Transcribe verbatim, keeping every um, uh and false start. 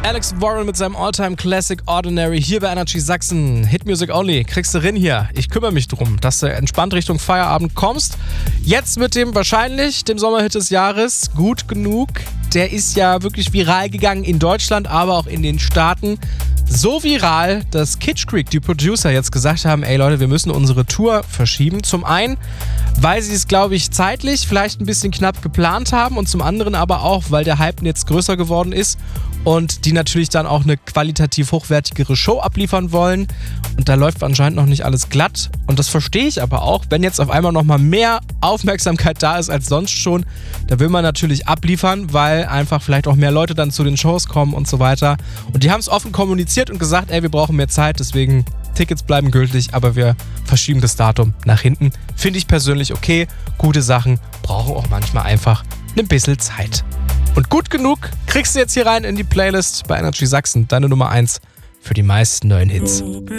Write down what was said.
Alex Warren mit seinem Alltime Classic Ordinary hier bei Energy Sachsen. Hit Music Only. Kriegst du rin hier. Ich kümmere mich drum, dass du entspannt Richtung Feierabend kommst. Jetzt mit dem wahrscheinlich dem Sommerhit des Jahres. Gut genug. Der ist ja wirklich viral gegangen in Deutschland, aber auch in den Staaten. So viral, dass Kitsch Creek, die Producer, jetzt gesagt haben, ey Leute, wir müssen unsere Tour verschieben. Zum einen, weil sie es, glaube ich, zeitlich vielleicht ein bisschen knapp geplant haben und zum anderen aber auch, weil der Hype jetzt größer geworden ist und die natürlich dann auch eine qualitativ hochwertigere Show abliefern wollen. Und da läuft anscheinend noch nicht alles glatt. Und das verstehe ich aber auch, wenn jetzt auf einmal noch mal mehr Aufmerksamkeit da ist als sonst schon. Da will man natürlich abliefern, weil einfach vielleicht auch mehr Leute dann zu den Shows kommen und so weiter. Und die haben es offen kommuniziert und gesagt, ey, wir brauchen mehr Zeit, deswegen Tickets bleiben gültig, aber wir verschieben das Datum nach hinten. Finde ich persönlich okay. Gute Sachen brauchen auch manchmal einfach ein bisschen Zeit. Und gut genug kriegst du jetzt hier rein in die Playlist bei Energy Sachsen, deine Nummer eins für die meisten neuen Hits.